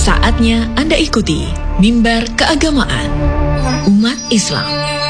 Saatnya Anda ikuti Mimbar Keagamaan Umat Islam.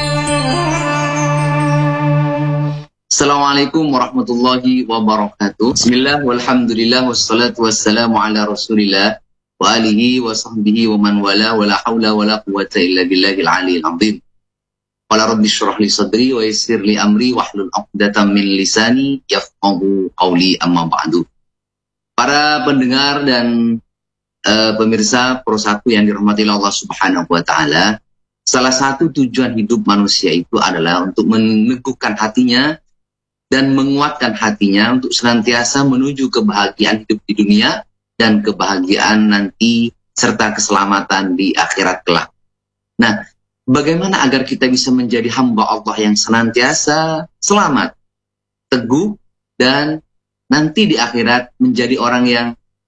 Assalamualaikum warahmatullahi wabarakatuh. Bismillah walhamdulillah wassalatu wassalamu ala rasulillah wa alihi wa sahbihi wa man wala wa la hawla wa la quwata illa billahil aliyil azim. Qala rabbi shrah li sadri wa yassir li amri wahlul 'uqdatam min lisani yafqahu qawli, amma ba'du. Para pendengar dan pemirsa Pro 1 yang dirahmati Allah Subhanahu wa taala, salah satu tujuan hidup manusia itu adalah untuk meneguhkan hatinya dan menguatkan hatinya untuk senantiasa menuju kebahagiaan hidup di dunia dan kebahagiaan nanti serta keselamatan di akhirat kelak. Nah, bagaimana agar kita bisa menjadi hamba Allah yang senantiasa selamat, teguh, dan nanti di akhirat menjadi orang yang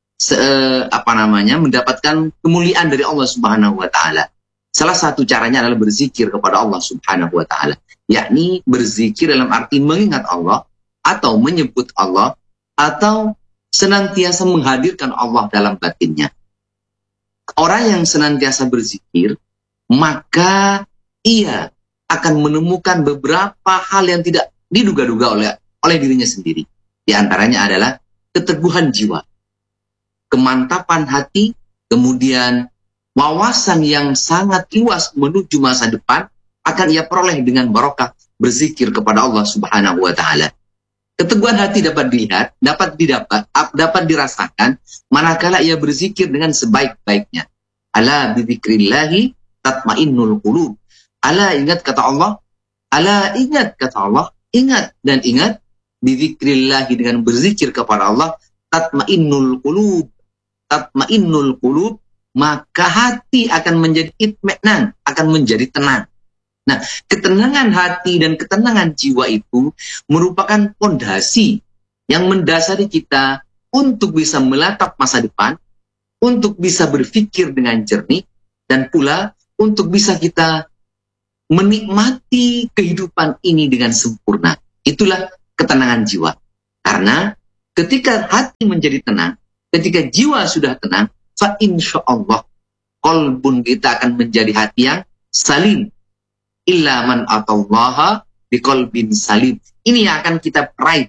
mendapatkan kemuliaan dari Allah Subhanahu wa taala. Salah satu caranya adalah berzikir kepada Allah Subhanahu wa taala, yakni berzikir dalam arti mengingat Allah atau menyebut Allah atau senantiasa menghadirkan Allah dalam batinnya. Orang yang senantiasa berzikir, maka ia akan menemukan beberapa hal yang tidak diduga-duga oleh dirinya sendiri. Di antaranya adalah keteguhan jiwa, kemantapan hati, kemudian wawasan yang sangat luas menuju masa depan akan ia peroleh dengan barokah berzikir kepada Allah Subhanahu wa taala. Keteguhan hati dapat dilihat, dapat dirasakan manakala ia berzikir dengan sebaik-baiknya. Ala bidzikrillahi tatmainnul qulub. Ala, ingat kata Allah. Ala, ingat kata Allah. Ingat dan ingat, bidzikrillahi, dengan berzikir kepada Allah, tatmainnul qulub. Tatmainnul qulub, maka hati akan menjadi itminan, akan menjadi tenang. Nah, ketenangan hati dan ketenangan jiwa itu merupakan fondasi yang mendasari kita untuk bisa menatap masa depan, untuk bisa berpikir dengan jernih, dan pula untuk bisa kita menikmati kehidupan ini dengan sempurna. Itulah ketenangan jiwa. Karena ketika hati menjadi tenang, ketika jiwa sudah tenang, fa insyaallah qalbun kita akan menjadi hati yang salim. Illa man atallaha biqalbin salim. Ini yang akan kita raih.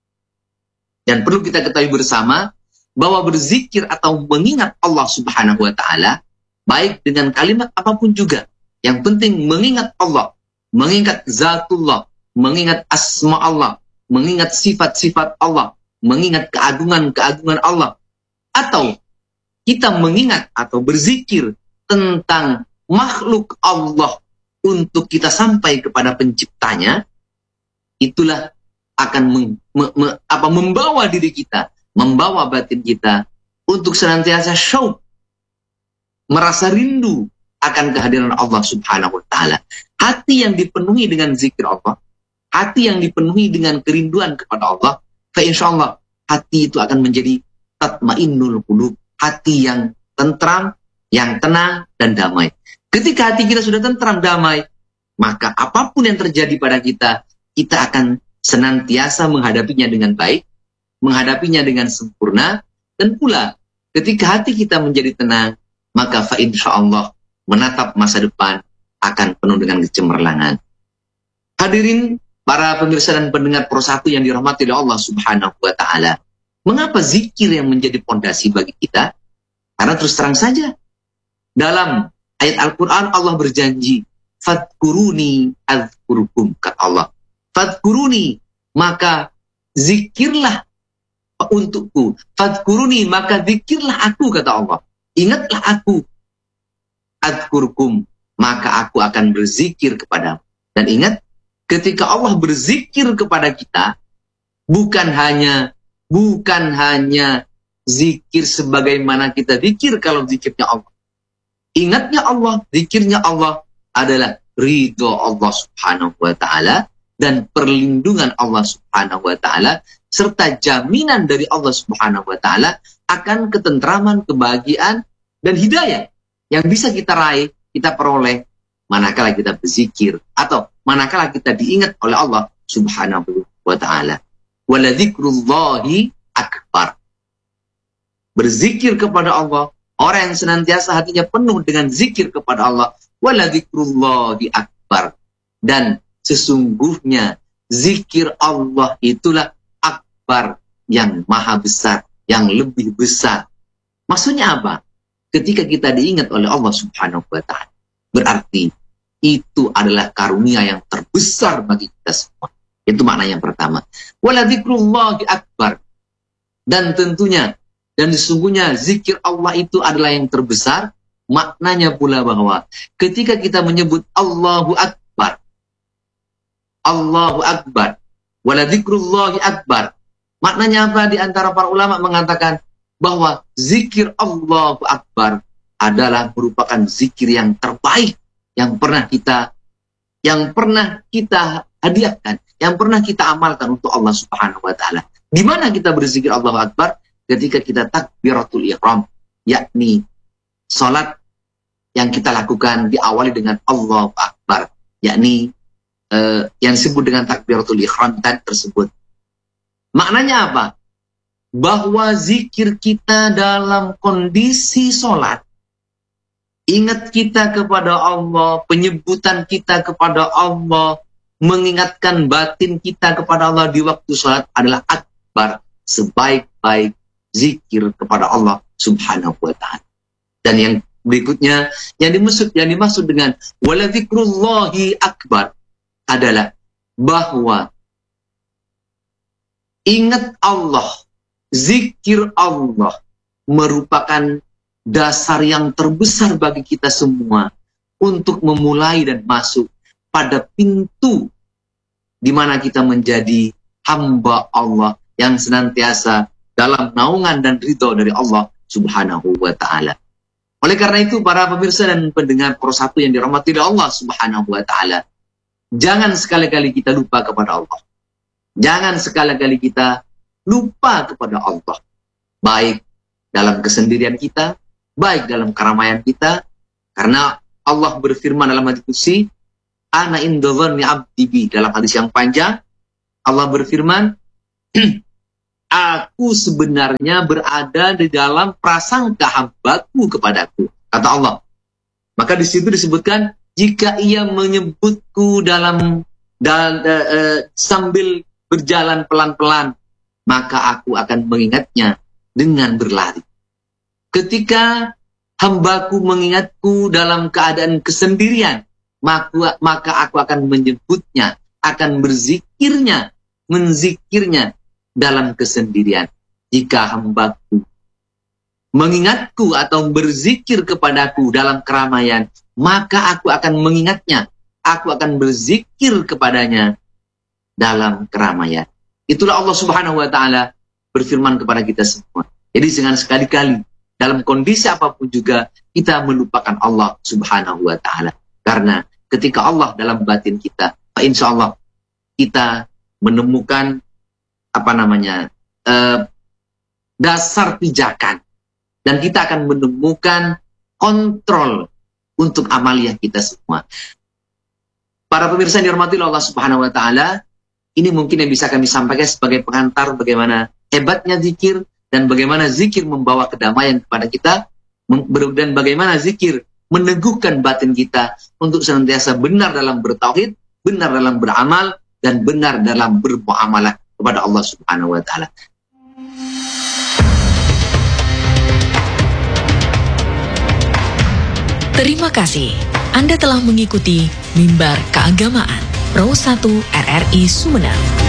Dan perlu kita ketahui bersama bahwa berzikir atau mengingat Allah Subhanahu wa taala, baik dengan kalimat apapun juga, yang penting mengingat Allah, mengingat zatullah, mengingat asma Allah, mengingat sifat-sifat Allah, mengingat keagungan-keagungan Allah, atau kita mengingat atau berzikir tentang makhluk Allah untuk kita sampai kepada penciptanya, itulah akan membawa diri kita, membawa batin kita untuk senantiasa syauq, merasa rindu akan kehadiran Allah Subhanahu wa taala. Hati yang dipenuhi dengan zikir Allah, hati yang dipenuhi dengan kerinduan kepada Allah, fa insyaallah hati itu akan menjadi tatmainnul qulub, hati yang tentram, yang tenang dan damai. Ketika hati kita sudah tentram, damai, maka apapun yang terjadi pada kita, kita akan senantiasa menghadapinya dengan baik, menghadapinya dengan sempurna, dan pula ketika hati kita menjadi tenang, maka fa insyaallah menatap masa depan akan penuh dengan kecemerlangan. Hadirin para pemirsa dan pendengar Pro 1 yang dirahmati oleh Allah Subhanahu wa taala, mengapa zikir yang menjadi pondasi bagi kita? Karena terus terang saja, dalam ayat Al-Quran Allah berjanji, fadkuruni azkurukum, kata Allah. Fadkuruni, maka zikirlah untukku. Fadkuruni, maka zikirlah aku, kata Allah. Ingatlah aku. Azkurukum, maka aku akan berzikir kepadamu. Dan ingat, ketika Allah berzikir kepada kita, bukan hanya zikir sebagaimana kita zikir kalau zikirnya Allah. Ingatnya Allah, zikirnya Allah adalah ridho Allah Subhanahu wa taala dan perlindungan Allah Subhanahu wa taala serta jaminan dari Allah Subhanahu wa taala akan ketentraman, kebahagiaan dan hidayah yang bisa kita raih, kita peroleh manakala kita berzikir atau manakala kita diingat oleh Allah Subhanahu wa taala. Waladzikrullahi akbar. Berzikir kepada Allah, Orang yang senantiasa hatinya penuh dengan zikir kepada Allah. Wala dzikrullahi akbar. Dan sesungguhnya zikir Allah itulah akbar, yang maha besar, yang lebih besar. Maksudnya apa? Ketika kita diingat oleh Allah Subhanahu wa ta'ala, berarti itu adalah karunia yang terbesar bagi kita semua. Itu makna yang pertama. Wala dzikrullahi akbar. Dan tentunya, dan sesungguhnya zikir Allah itu adalah yang terbesar. Maknanya pula bahwa ketika kita menyebut Allahu Akbar, Allahu Akbar, wala dzikrullahi akbar. Maknanya apa? Di antara para ulama mengatakan bahwa zikir Allahu Akbar adalah merupakan zikir yang terbaik yang pernah kita hadiahkan, yang pernah kita amalkan untuk Allah Subhanahu wa ta'ala. Di mana kita berzikir Allahu Akbar? Ketika kita takbiratul ihram, yakni salat yang kita lakukan diawali dengan Allahu Akbar, yakni yang disebut dengan takbiratul ihram tersebut. Maknanya apa? Bahwa zikir kita dalam kondisi salat, ingat kita kepada Allah, penyebutan kita kepada Allah, mengingatkan batin kita kepada Allah di waktu salat adalah akbar, sebaik-baik zikir kepada Allah Subhanahu wa ta'ala. Dan yang berikutnya yang dimaksud dengan wala dzikrullahi akbar adalah bahwa ingat Allah, zikir Allah merupakan dasar yang terbesar bagi kita semua untuk memulai dan masuk pada pintu di mana kita menjadi hamba Allah yang senantiasa dalam naungan dan ridho dari Allah Subhanahu wa ta'ala. Oleh karena itu, para pemirsa dan pendengar Pro 1 yang dirahmati oleh Allah Subhanahu wa ta'ala, jangan sekali-kali kita lupa kepada Allah. Jangan sekali-kali kita lupa kepada Allah. Baik dalam kesendirian kita, baik dalam keramaian kita. Karena Allah berfirman dalam hadis qudsi, ana inda dhanni abdi bi, dalam hadis yang panjang, Allah berfirman, aku sebenarnya berada di dalam prasangka hambaku kepadaku, kata Allah. Maka di situ disebutkan, jika ia menyebutku sambil berjalan pelan-pelan, maka aku akan mengingatnya dengan berlari. Ketika hambaku mengingatku dalam keadaan kesendirian, maka aku akan menyebutnya, akan menzikirnya dalam kesendirian. Jika hambaku mengingatku atau berzikir kepadaku dalam keramaian, maka aku akan mengingatnya, aku akan berzikir kepadanya dalam keramaian. Itulah Allah Subhanahu wa ta'ala berfirman kepada kita semua. Jadi jangan sekali-kali dalam kondisi apapun juga kita melupakan Allah Subhanahu wa ta'ala. Karena ketika Allah dalam batin kita, insya Allah kita menemukan dasar pijakan, dan kita akan menemukan kontrol untuk amaliyah kita semua. Para pemirsa yang dihormati oleh Allah Subhanahu wa ta'ala, ini mungkin yang bisa kami sampaikan sebagai pengantar bagaimana hebatnya zikir, dan bagaimana zikir membawa kedamaian kepada kita, dan bagaimana zikir meneguhkan batin kita untuk senantiasa benar dalam bertauhid, benar dalam beramal, dan benar dalam bermuamalah kepada Allah Subhanahu wa ta'ala. Terima kasih. Anda telah mengikuti Mimbar Keagamaan Pro 1 RRI Sumeneb.